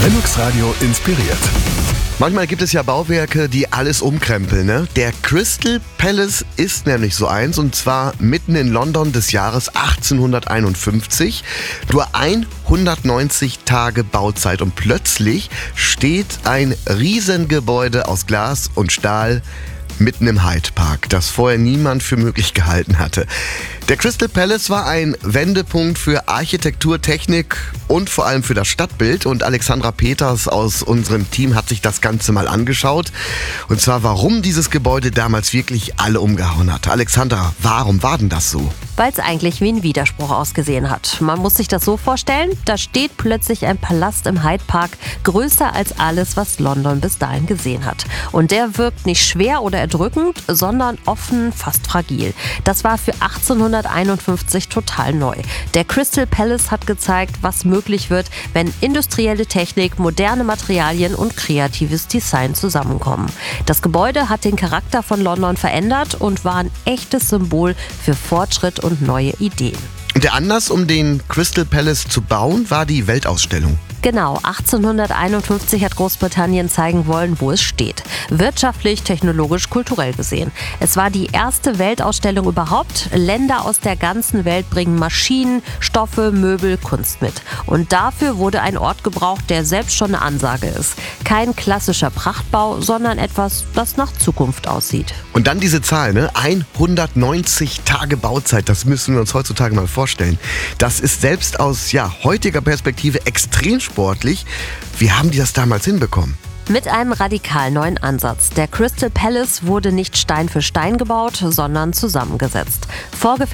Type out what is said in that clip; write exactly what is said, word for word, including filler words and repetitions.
Lennox Radio inspiriert. Manchmal gibt es ja Bauwerke, die alles umkrempeln, ne? Der Crystal Palace ist nämlich so eins, und zwar mitten in London des Jahres achtzehnhunderteinundfünfzig. Nur hundertneunzig Tage Bauzeit und plötzlich steht ein Riesengebäude aus Glas und Stahl mitten im Hyde Park, das vorher niemand für möglich gehalten hatte. Der Crystal Palace war ein Wendepunkt für Architektur, Technik und vor allem für das Stadtbild. Und Alexandra Peters aus unserem Team hat sich das Ganze mal angeschaut. Und zwar, warum dieses Gebäude damals wirklich alle umgehauen hat. Alexandra, warum war denn das so? Weil es eigentlich wie ein Widerspruch ausgesehen hat. Man muss sich das so vorstellen, da steht plötzlich ein Palast im Hyde Park, größer als alles, was London bis dahin gesehen hat. Und der wirkt nicht schwer oder erdrückend, sondern offen, fast fragil. Das war für achtzehnhunderteinundfünfzig total neu. Der Crystal Palace hat gezeigt, was möglich wird, wenn industrielle Technik, moderne Materialien und kreatives Design zusammenkommen. Das Gebäude hat den Charakter von London verändert und war ein echtes Symbol für Fortschritt und neue Ideen. Der Anlass, um den Crystal Palace zu bauen, war die Weltausstellung. Genau, achtzehnhunderteinundfünfzig hat Großbritannien zeigen wollen, wo es steht. Wirtschaftlich, technologisch, kulturell gesehen. Es war die erste Weltausstellung überhaupt. Länder aus der ganzen Welt bringen Maschinen, Stoffe, Möbel, Kunst mit. Und dafür wurde ein Ort gebraucht, der selbst schon eine Ansage ist. Kein klassischer Prachtbau, sondern etwas, das nach Zukunft aussieht. Und dann diese Zahl, ne? hundertneunzig Tage Bauzeit, das müssen wir uns heutzutage mal vorstellen. Das ist selbst aus ja, heutiger Perspektive extrem sportlich. Wie haben die das damals hinbekommen? Mit einem radikal neuen Ansatz. Der Crystal Palace wurde nicht Stein für Stein gebaut, sondern zusammengesetzt. Vorgefertigt